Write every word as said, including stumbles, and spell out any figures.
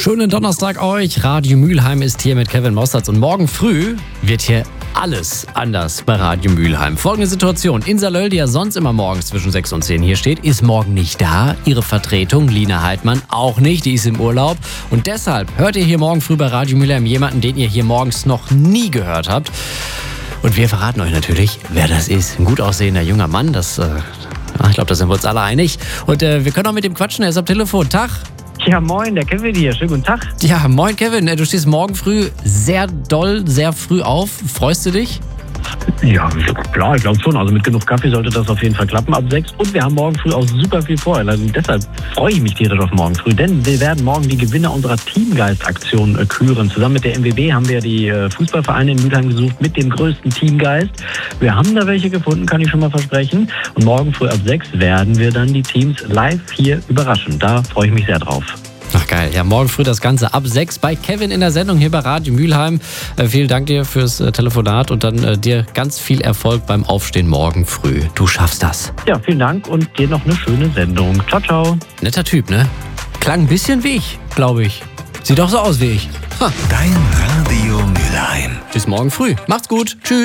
Schönen Donnerstag euch. Radio Mülheim ist hier mit Kevin Mossertz und morgen früh wird hier alles anders bei Radio Mülheim. Folgende Situation. Insa Löll, die ja sonst immer morgens zwischen sechs und zehn hier steht, ist morgen nicht da. Ihre Vertretung, Lina Heidmann, auch nicht. Die ist im Urlaub. Und deshalb hört ihr hier morgen früh bei Radio Mülheim jemanden, den ihr hier morgens noch nie gehört habt. Und wir verraten euch natürlich, wer das ist. Ein gut aussehender junger Mann, das, äh, ich glaube, da sind wir uns alle einig. Und äh, wir können auch mit dem quatschen, er ist am Telefon. Tag. Ja, moin, der Kevin hier. Schönen guten Tag. Ja, moin Kevin. Du stehst morgen früh sehr doll, sehr früh auf. Freust du dich? Ja, klar, ich glaube schon. Also mit genug Kaffee sollte das auf jeden Fall klappen ab sechs. Und wir haben morgen früh auch super viel vor. Also deshalb freue ich mich tierisch auf morgen früh. Denn wir werden morgen die Gewinner unserer Teamgeist-Aktion äh, küren. Zusammen mit der M W B haben wir die äh, Fußballvereine in Mülheim gesucht mit dem größten Teamgeist. Wir haben da welche gefunden, kann ich schon mal versprechen. Und morgen früh ab sechs werden wir dann die Teams live hier überraschen. Da freue ich mich sehr drauf. Ach geil, ja, morgen früh das Ganze ab sechs bei Kevin in der Sendung hier bei Radio Mülheim. Äh, vielen Dank dir fürs äh, Telefonat und dann äh, dir ganz viel Erfolg beim Aufstehen morgen früh. Du schaffst das. Ja, vielen Dank und dir noch eine schöne Sendung. Ciao, ciao. Netter Typ, ne? Klang ein bisschen wie ich, glaube ich. Sieht doch so aus wie ich. Ha. Dein Radio Mülheim. Bis morgen früh. Macht's gut. Tschüss.